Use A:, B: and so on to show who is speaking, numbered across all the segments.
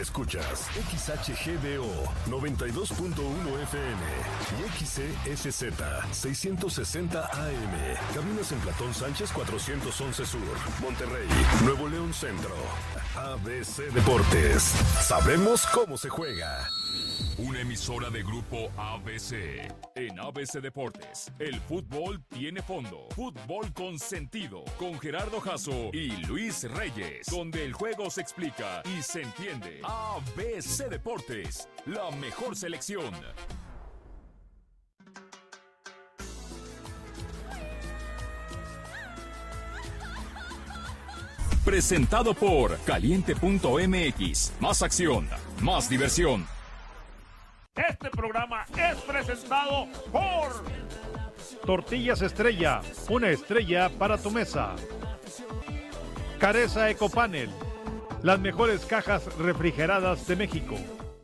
A: Escuchas XHGDO 92.1 FM y XESZ 660 AM. Cabinas en Platón Sánchez 411 Sur, Monterrey, Nuevo León Centro. ABC Deportes. Sabemos cómo se juega.
B: Una emisora de Grupo ABC. En ABC Deportes, el fútbol tiene fondo. Fútbol con sentido. Con Gerardo Jasso y Luis Reyes. Donde el juego se explica y se entiende. ABC Deportes, la mejor selección. Presentado por Caliente.mx. Más acción, más diversión.
C: Este programa es presentado por
D: Tortillas Estrella, una estrella para tu mesa. Careza Ecopanel, las mejores cajas refrigeradas de México.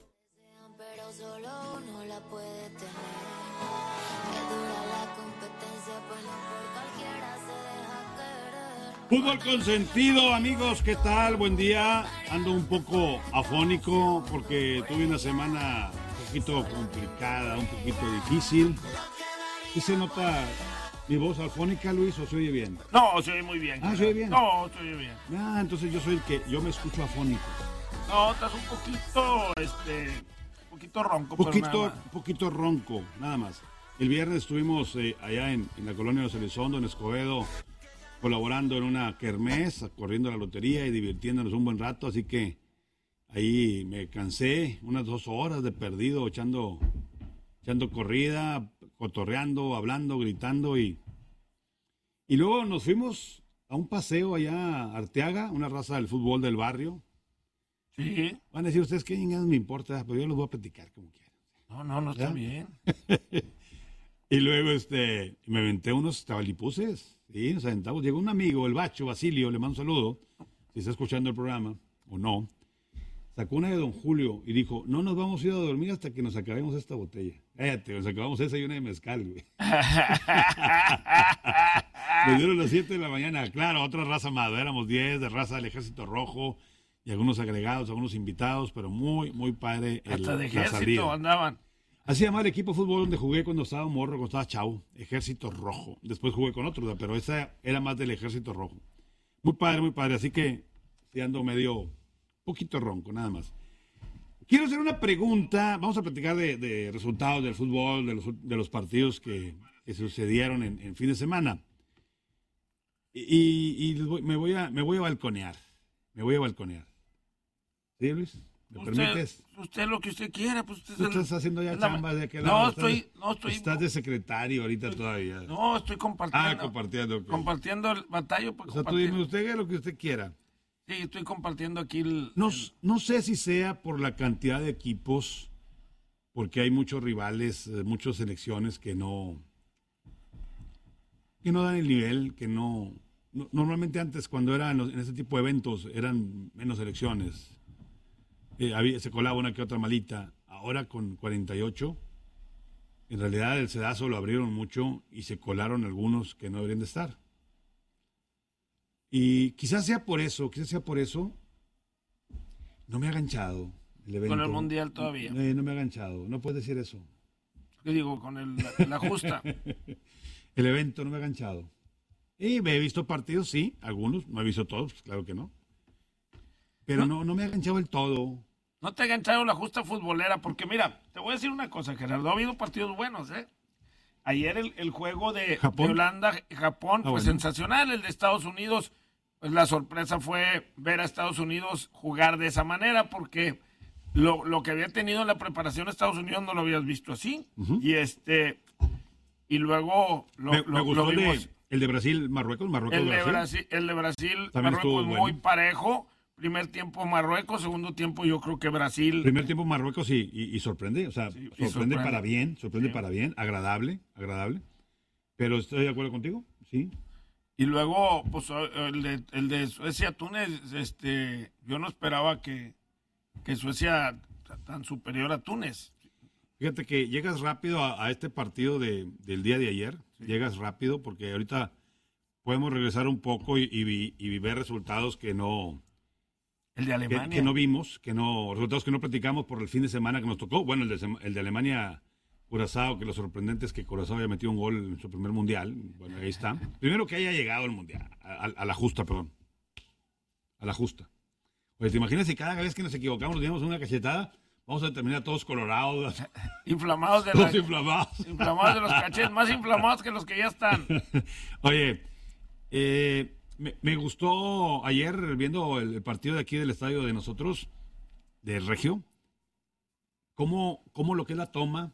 E: Fútbol consentido, amigos, ¿qué tal? Buen día. Ando un poco afónico porque tuve una semana un poquito complicada, un poquito difícil. ¿Y se nota mi voz afónica, Luis, o se oye bien?
C: No, se oye muy bien.
E: ¿Ah, se oye bien?
C: No, se oye bien.
E: Ah, entonces yo me escucho afónico.
C: No, estás un poquito ronco.
E: Un poquito ronco, nada más. El viernes estuvimos allá en la colonia de Los Elizondo, en Escobedo, colaborando en una kermés, corriendo la lotería y divirtiéndonos un buen rato, así que ahí me cansé, unas 2 horas de perdido, echando corrida, cotorreando, hablando, gritando y luego nos fuimos a un paseo allá a Arteaga, una raza del fútbol del barrio.
C: Sí.
E: Van a decir ustedes qué no me importa, pero yo los voy a platicar como quieran.
C: No está bien.
E: Y luego me aventé unos tabalipuces. Sí, nos aventamos. Llegó un amigo, el Bacho, Basilio, le mando un saludo, si está escuchando el programa o no. Sacó una de Don Julio y dijo, no nos vamos a ir a dormir hasta que nos acabemos esta botella. Cállate, nos acabamos esa y una de mezcal, güey. Nos dieron las 7 de la mañana. Claro, otra raza más. Éramos 10 de raza del Ejército Rojo y algunos agregados, algunos invitados, pero muy, muy padre.
C: Hasta de
E: la
C: Ejército
E: salida.
C: andaban.
E: Así se llamaba el equipo de fútbol donde jugué cuando estaba morro, cuando estaba chavo, Ejército Rojo. Después jugué con otros, pero esa era más del Ejército Rojo. Muy padre, así que sí ando medio, poquito ronco, nada más. Quiero hacer una pregunta, vamos a platicar de resultados del fútbol, de los partidos que sucedieron en fin de semana. Y me voy a balconear, ¿Sí, Luis? ¿Me permites?
C: Usted lo que usted quiera, pues usted...
E: ¿Tú estás haciendo ya chambas de aquel lado?
C: No estoy...
E: Estás de secretario ahorita todavía.
C: No, estoy compartiendo.
E: Compartiendo. Okay.
C: Compartiendo el batallo. Pues,
E: o sea, tú dime, usted haga lo que usted quiera.
C: Sí, estoy compartiendo aquí
E: No sé si sea por la cantidad de equipos, porque hay muchos rivales, muchas selecciones que no dan el nivel, que no... Normalmente antes, cuando eran en ese tipo de eventos, eran menos selecciones. Se colaba una que otra malita. Ahora con 48, en realidad el sedazo lo abrieron mucho y se colaron algunos que no deberían de estar. Y quizás sea por eso, no me ha enganchado el evento.
C: Con el Mundial todavía.
E: No me ha enganchado, no puedes decir eso.
C: ¿Qué digo? Con la justa.
E: El evento no me ha enganchado. Y he visto partidos, sí, algunos, no he visto todos, pues claro que no. Pero no me ha enganchado el todo.
C: No te ha enganchado la justa futbolera, porque mira, te voy a decir una cosa, Gerardo, ha habido partidos buenos, ¿eh? Ayer el juego de Holanda-Japón fue sensacional, el de Estados Unidos, pues la sorpresa fue ver a Estados Unidos jugar de esa manera, porque lo que había tenido en la preparación de Estados Unidos no lo habías visto así, y luego
E: me gustó
C: lo vimos.
E: El de Brasil-Marruecos,
C: El de Brasil-Marruecos muy parejo. Primer tiempo Marruecos, segundo tiempo yo creo que Brasil.
E: Primer tiempo Marruecos y sorprende, o sea,
C: sí,
E: sorprende para bien, agradable. Pero estoy de acuerdo contigo, sí.
C: Y luego, pues, el de Suecia-Túnez, yo no esperaba que Suecia tan superior a Túnez.
E: Fíjate que llegas rápido a este partido del día de ayer, llegas rápido porque ahorita podemos regresar un poco y ver resultados que no
C: El de Alemania.
E: Que no vimos, resultados que no platicamos por el fin de semana que nos tocó. Bueno, el de Alemania, Curazao, que lo sorprendente es que Curazao haya metido un gol en su primer mundial. Bueno, ahí está. Primero que haya llegado al mundial, a la justa, perdón. A la justa. Oye, ¿te imaginas si cada vez que nos equivocamos nos dimos una cachetada? Vamos a terminar todos colorados.
C: Inflamados de
E: todos inflamados.
C: Inflamados de los cachetes, más inflamados que los que ya están.
E: Oye, me gustó ayer viendo el partido de aquí del estadio de nosotros, de Regio, cómo lo que es la toma,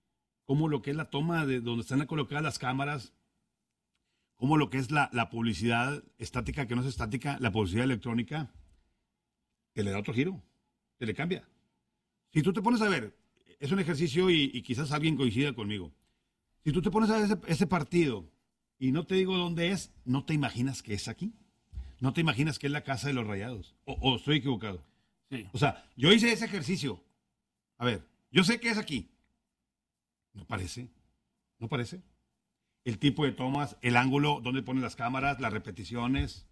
E: de donde están colocadas las cámaras, cómo lo que es la publicidad estática, que no es estática, la publicidad electrónica, te le da otro giro, te le cambia. Si tú te pones a ver, es un ejercicio y quizás alguien coincida conmigo. Si tú te pones a ver ese partido y no te digo dónde es, no te imaginas que es aquí. No te imaginas que es la casa de los Rayados. ¿O estoy equivocado?
C: Sí.
E: O sea, yo hice ese ejercicio. A ver, yo sé que es aquí. No parece. El tipo de tomas, el ángulo, dónde ponen las cámaras, las repeticiones.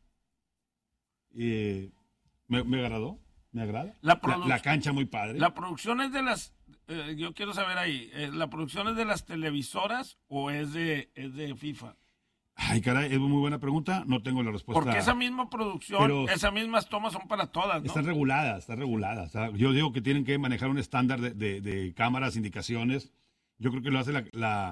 E: Me agradó. Me agrada. La cancha muy padre.
C: La producción es de las... yo quiero saber ahí, ¿la producción es de las televisoras o es de FIFA?
E: Ay, caray, es muy buena pregunta. No tengo la respuesta.
C: Porque esa misma producción, esas mismas tomas son para todas, ¿no?
E: Están reguladas. O sea, yo digo que tienen que manejar un estándar de cámaras, indicaciones. Yo creo que lo hace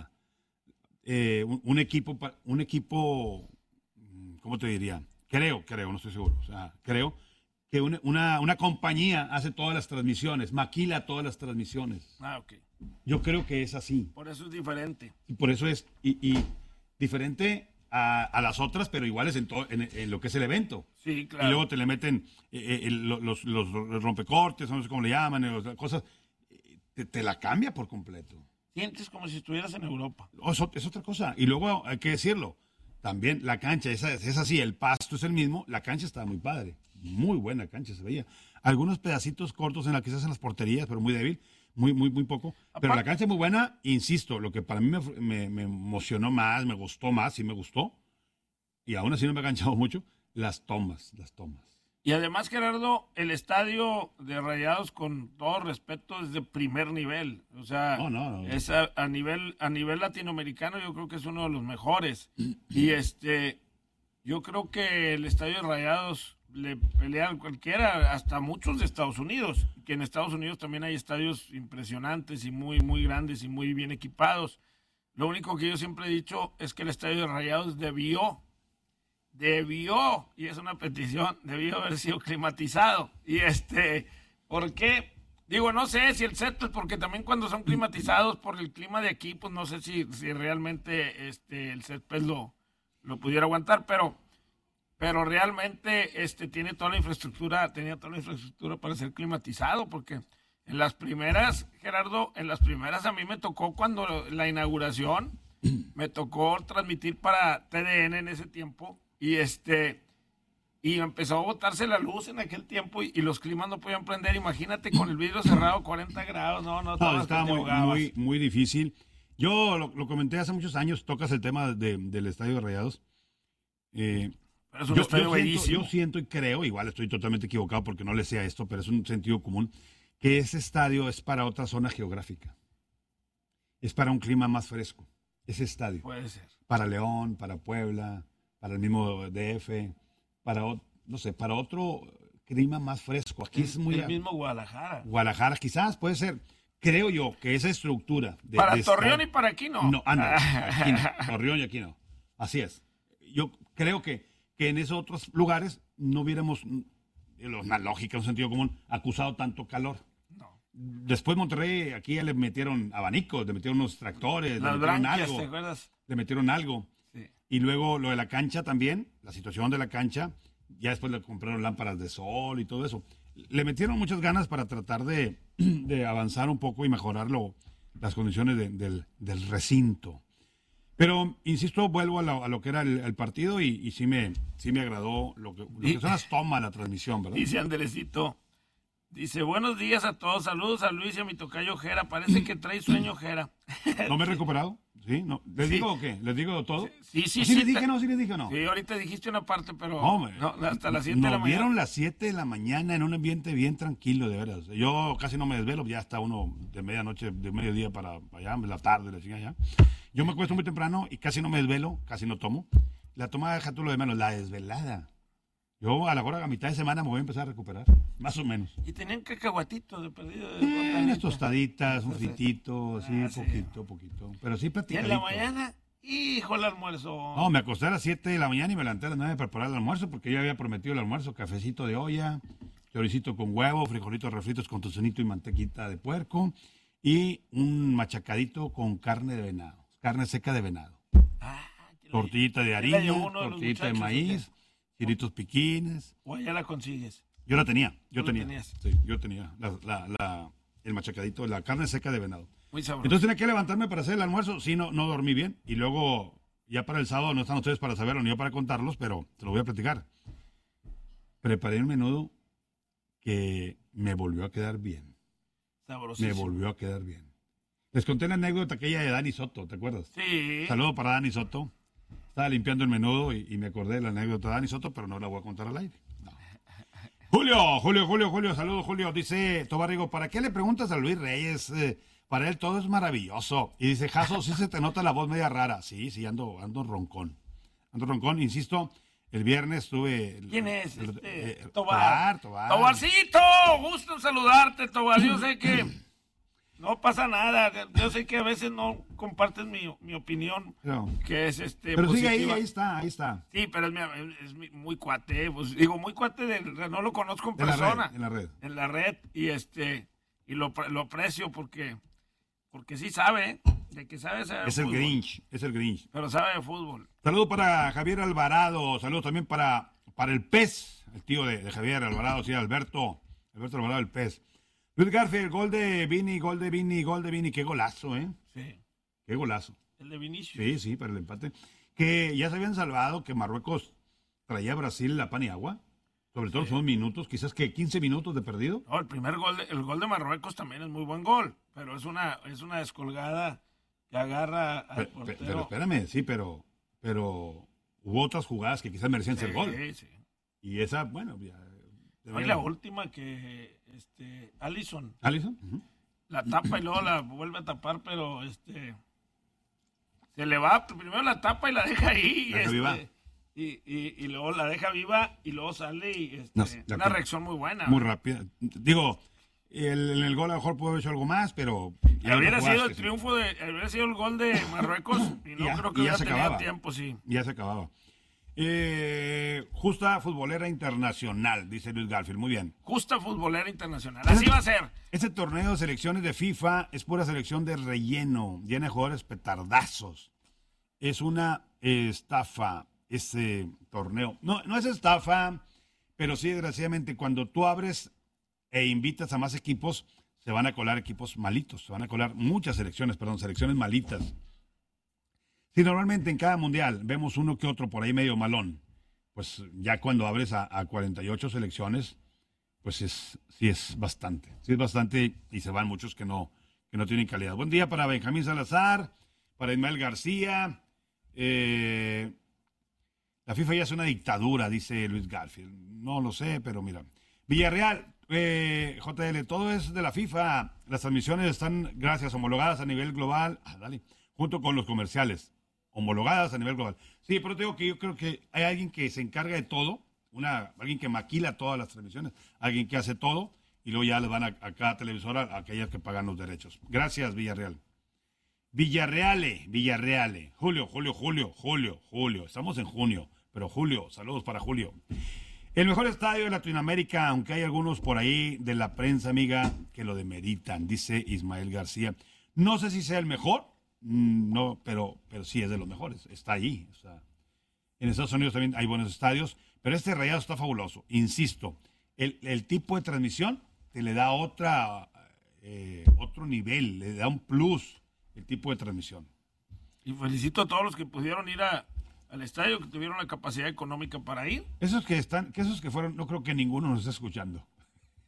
E: un equipo, ¿cómo te diría? Creo, no estoy seguro. O sea, creo que una compañía hace todas las transmisiones, maquila todas las transmisiones.
C: Ah, ok.
E: Yo creo que es así.
C: Por eso es diferente.
E: Y por eso es y diferente a las otras, pero iguales en lo que es el evento.
C: Sí, claro.
E: Y luego te le meten los rompecortes, no sé cómo le llaman, las cosas. Te la cambia por completo.
C: Sientes como si estuvieras en Europa.
E: Es otra cosa. Y luego hay que decirlo. También la cancha es así, el pasto es el mismo, la cancha está muy padre. Muy buena cancha se veía. Algunos pedacitos cortos en la que se hacen las porterías, pero muy débil, muy poco. Pero la cancha es muy buena, insisto, lo que para mí me emocionó más, me gustó más, sí me gustó, y aún así no me ha enganchado mucho, las tomas.
C: Y además, Gerardo, el estadio de Rayados, con todo respeto, es de primer nivel. O sea,
E: no.
C: Es a nivel latinoamericano, yo creo que es uno de los mejores. Y yo creo que el estadio de Rayados le pelean cualquiera, hasta muchos de Estados Unidos, que en Estados Unidos también hay estadios impresionantes y muy, muy grandes y muy bien equipados. Lo único que yo siempre he dicho es que el estadio de Rayados debió, y es una petición, debió haber sido climatizado. Y ¿por qué? Digo, no sé si el césped, porque también cuando son climatizados por el clima de aquí, pues no sé si realmente el césped lo pudiera aguantar, pero realmente tenía toda la infraestructura para ser climatizado, porque en las primeras, Gerardo, a mí me tocó cuando la inauguración, me tocó transmitir para TDN en ese tiempo, y empezó a botarse la luz en aquel tiempo y los climas no podían prender. Imagínate con el vidrio cerrado, 40 grados, no
E: estaba muy difícil. Yo lo comenté hace muchos años, tocas el tema del estadio de Rayados.
C: Pero es un estadio bellísimo.
E: Yo siento y creo, igual estoy totalmente equivocado porque no le sé a esto, pero es un sentido común, que ese estadio es para otra zona geográfica. Es para un clima más fresco, ese estadio.
C: Puede ser.
E: Para León, para Puebla, para el mismo DF, para otro clima más fresco. Aquí es muy...
C: El mismo Guadalajara.
E: Guadalajara, quizás, puede ser. Creo yo que esa estructura...
C: Para Torreón y para aquí no.
E: No, anda, aquí no. Torreón y aquí no. Así es. Yo creo que en esos otros lugares no hubiéramos, una lógica, un sentido común, acusado tanto calor.
C: No.
E: Después Monterrey, aquí ya le metieron abanicos, le metieron unos tractores,
C: Las
E: le metieron
C: branquias,
E: algo.
C: ¿te acuerdas?
E: Le metieron algo.
C: Sí.
E: Y luego lo de la cancha también, la situación de la cancha, ya después le compraron lámparas de sol y todo eso. Le metieron muchas ganas para tratar de avanzar un poco y mejorar las condiciones del recinto. Pero, insisto, vuelvo a lo que era el partido y sí me agradó lo que son las tomas, la transmisión, ¿verdad?
C: Dice Andresito, buenos días a todos, saludos a Luis y a mi tocayo Jera, parece que trae sueño Jera.
E: No me he recuperado, ¿Sí? No. ¿Les digo o qué? ¿Les digo todo?
C: Sí.
E: ¿Sí les dije no? ¿Sí les dije no?
C: Sí, ahorita dijiste una parte, pero
E: Hombre,
C: no, hasta las 7 de la mañana.
E: Vieron las 7 de la mañana en un ambiente bien tranquilo, de veras. Yo casi no me desvelo, ya está uno de medianoche, de mediodía para allá, la tarde, la chingada ya. Yo me acuesto muy temprano y casi no me desvelo, casi no tomo. La tomada deja tú lo de menos, la desvelada. Yo a la hora, a mitad de semana me voy a empezar a recuperar, más o menos.
C: Y tenían cacahuatitos de perdido.
E: Unas tostaditas, un fritito, sí, poquito. Pero sí
C: Y
E: platicadito.
C: en la mañana, hijo, el almuerzo.
E: No, me acosté a las 7 de la mañana y me levanté a las 9 para preparar el almuerzo porque yo había prometido el almuerzo, cafecito de olla, choricito con huevo, frijolitos refritos con tocinito y mantequita de puerco y un machacadito con carne de venado, carne seca de venado. Tortillita de harina, tortillita de maíz, chilitos piquines.
C: O allá la consigues.
E: Yo la tenía, yo
C: ¿Tú
E: tenía.
C: la tenías?
E: Sí, yo tenía el machacadito, la carne seca de venado.
C: Muy sabroso.
E: Entonces tenía que levantarme para hacer el almuerzo. Sí, no dormí bien. Y luego, ya para el sábado, no están ustedes para saberlo ni yo para contarlos, pero te lo voy a platicar. Preparé un menudo que me volvió a quedar bien.
C: Sabrosísimo.
E: Me volvió a quedar bien. Les conté la anécdota aquella de Dani Soto, ¿te acuerdas?
C: Sí.
E: Saludo para Dani Soto. Estaba limpiando el menudo y me acordé de la anécdota de Dani Soto, pero no la voy a contar al aire. No. Julio, saludos Julio. Dice Tobarrigo, ¿para qué le preguntas a Luis Reyes? Para él todo es maravilloso. Y dice, Jaso, sí se te nota la voz media rara. Sí, ando roncón. Ando roncón, insisto, el viernes tuve...
C: ¿Quién es?
E: Tobar.
C: Tobarcito, gusto en saludarte, Tobar. Yo sé que no pasa nada. Yo sé que a veces no compartes mi opinión, que es
E: pero
C: positiva.
E: sigue ahí está.
C: Sí, pero es muy cuate, pues, digo, muy cuate, no lo conozco en persona. En la red, y lo aprecio porque sí sabe, de que sabe de
E: es
C: fútbol.
E: Es el Grinch.
C: Pero sabe de fútbol.
E: Saludos para Javier Alvarado, saludos también para el Pez, el tío de Javier Alvarado, sí, Alberto Alvarado, el Pez. Luis Garfield, gol de Vini, qué golazo, ¿eh?
C: Sí.
E: Qué golazo.
C: El de Vinicius.
E: Sí, para el empate. Que ya se habían salvado, que Marruecos traía a Brasil la pan y agua, sobre todo son minutos, quizás que 15 minutos de perdido.
C: No, el gol de Marruecos también es muy buen gol, pero es una descolgada que agarra al portero.
E: Pero espérame, sí, pero hubo otras jugadas que quizás merecían ser gol.
C: Sí.
E: Y esa, bueno, ya...
C: Y la última que Alisson
E: Uh-huh.
C: la tapa y luego la vuelve a tapar, pero se le va, primero la tapa y la deja ahí.
E: La deja viva.
C: Y luego la deja viva y luego sale y una reacción muy buena.
E: Muy rápida. Digo, en el gol a lo mejor pudo haber hecho algo más, pero...
C: Hubiera sido el triunfo hubiera sido el gol de Marruecos y no creo que hubiera tenido tiempo, sí.
E: Ya se acababa. Justa futbolera internacional, dice Luis Garfield, muy bien.
C: Justa futbolera internacional, así va a ser.
E: Este torneo de selecciones de FIFA es pura selección de relleno, llena de jugadores petardazos. Es una estafa ese torneo. No es estafa, pero sí, desgraciadamente, cuando tú abres e invitas a más equipos, se van a colar equipos malitos, se van a colar muchas selecciones malitas. Si normalmente en cada mundial vemos uno que otro por ahí medio malón, pues ya cuando abres a 48 selecciones, pues sí es bastante y se van muchos que no tienen calidad. Buen día para Benjamín Salazar, para Ismael García. La FIFA ya es una dictadura, dice Luis Garfield. No lo sé, pero mira. Villarreal, JL, todo es de la FIFA. Las transmisiones están, gracias, homologadas a nivel global. Junto con los comerciales. Homologadas a nivel global. Sí, pero te digo que yo creo que hay alguien que se encarga de todo, alguien que maquila todas las transmisiones, alguien que hace todo, y luego ya les van a cada televisora a aquellas que pagan los derechos. Gracias, Villarreal. Villarreale. Julio. Estamos en junio, pero Julio, saludos para Julio. El mejor estadio de Latinoamérica, aunque hay algunos por ahí de la prensa, amiga, que lo demeritan, dice Ismael García. No sé si sea el mejor. No, pero sí es de los mejores, está allí. O sea, en Estados Unidos también hay buenos estadios, pero este Rayado está fabuloso. Insisto, el tipo de transmisión te le da otro nivel, le da un plus el tipo de transmisión.
C: Y felicito a todos los que pudieron ir al estadio, que tuvieron la capacidad económica para ir.
E: Esos que fueron, no creo que ninguno nos esté escuchando.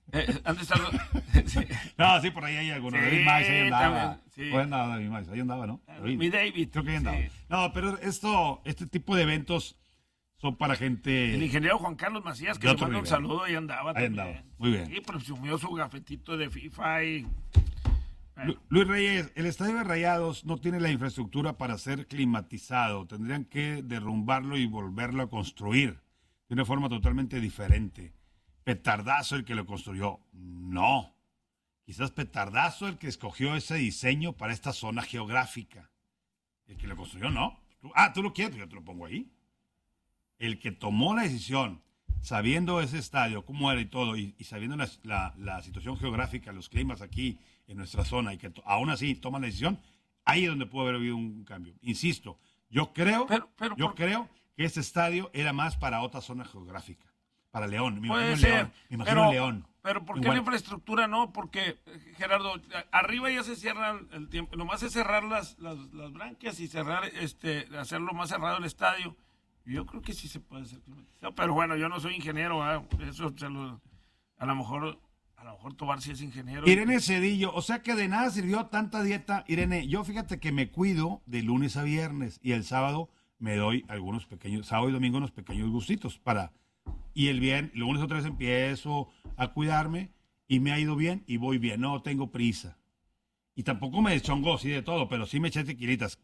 C: Antes sí.
E: No, sí, por ahí hay alguno.
C: Sí,
E: David Mice, ahí andaba.
C: sí.
E: Pues andaba David Mice, ahí andaba, ¿no?
C: Mi David.
E: Creo que ahí andaba.
C: Sí.
E: No, pero este tipo de eventos son para gente...
C: El ingeniero Juan Carlos Macías, que
E: de
C: le
E: otro
C: manda un
E: nivel.
C: saludo, ahí andaba
E: Ahí
C: también.
E: andaba, muy bien.
C: Sí, presumió su gafetito de FIFA y...
E: Luis Reyes, el estadio de Rayados no tiene la infraestructura para ser climatizado. Tendrían que derrumbarlo y volverlo a construir de una forma totalmente diferente. Petardazo el que lo construyó. No. Quizás Petardazo el que escogió ese diseño para esta zona geográfica. El que lo construyó, no. Tú lo quieres, yo te lo pongo ahí. El que tomó la decisión, sabiendo ese estadio, cómo era y todo, y sabiendo la situación geográfica, los climas aquí en nuestra zona, y que aún así toman la decisión, ahí es donde pudo haber habido un cambio. Insisto, yo creo que este estadio era más para otra zona geográfica, para León. Me imagino León.
C: Pero ¿por qué la infraestructura no? Porque, Gerardo, arriba ya se cierra el tiempo. Nomás es cerrar las branquias y cerrar, hacerlo más cerrado el estadio. Yo creo que sí se puede hacer climatizado. Pero bueno, yo no soy ingeniero. Eso a lo mejor Tobar sí es ingeniero.
E: Irene Cedillo, o sea que de nada sirvió tanta dieta. Irene, yo fíjate que me cuido de lunes a viernes y el sábado me doy algunos pequeños, sábado y domingo unos pequeños gustitos y el lunes otra vez empiezo a cuidarme y me ha ido bien y voy bien, no tengo prisa. Y tampoco me deschongo, sí de todo, pero sí me eché tequilitas.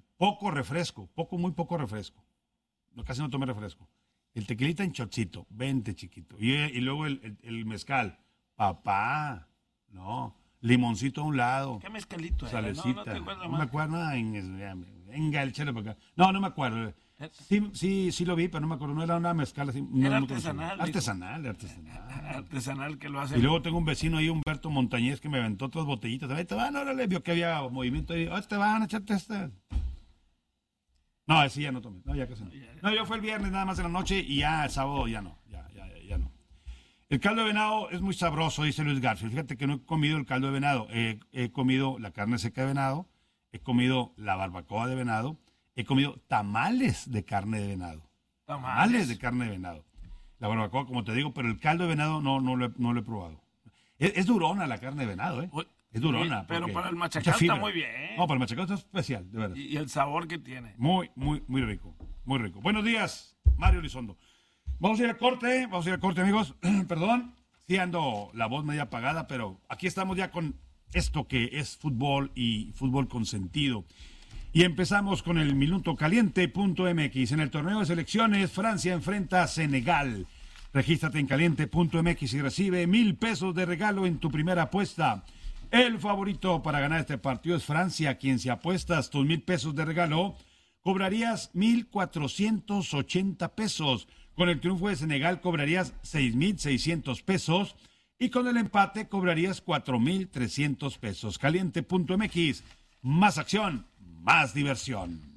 E: Muy poco refresco. No, casi no tomé refresco. El tequilita en chocito, 20 chiquito. Y luego el mezcal. Papá, no. Limoncito a un lado.
C: ¿Qué mezcalito era?
E: Salecita.
C: No
E: me acuerdo. Venga, el chelo para acá. No me acuerdo. Sí lo vi, pero no me acuerdo. No era una mezcal así.
C: Era
E: no
C: artesanal. Artesanal que lo hace.
E: Y luego tengo un vecino ahí, Humberto Montañez, que me aventó otras botellitas. Ahí te van, órale, vio que había movimiento ahí. Te van a echarte esta. No, ese ya no tomé. No, ya casi no. No, yo fue el viernes nada más en la noche y ya el sábado ya no. Ya no. El caldo de venado es muy sabroso, dice Luis Garfield. Fíjate que no he comido el caldo de venado. He comido la carne seca de venado, he comido la barbacoa de venado, he comido tamales de carne de venado. Tamales de carne de venado. La barbacoa, como te digo, pero el caldo de venado no lo he probado. Es durona la carne de venado, ¿eh? Es durona.
C: Pero para el machacado está muy bien.
E: No, para el machacado está especial, de verdad.
C: Y el sabor que tiene.
E: Muy rico, muy rico. Buenos días, Mario Elizondo. Vamos a ir al corte, amigos. Perdón, sí ando la voz media apagada, pero aquí estamos ya con esto que es fútbol y fútbol con sentido. Y empezamos con el minutocaliente.mx. En el torneo de selecciones, Francia enfrenta a Senegal. Regístrate en caliente.mx y recibe 1,000 pesos de regalo en tu primera apuesta. El favorito para ganar este partido es Francia, quien si apuestas tus 1,000 pesos de regalo, cobrarías 1,480 pesos. Con el triunfo de Senegal cobrarías 6,600 pesos y con el empate cobrarías 4,300 pesos. Caliente.mx, más acción, más diversión.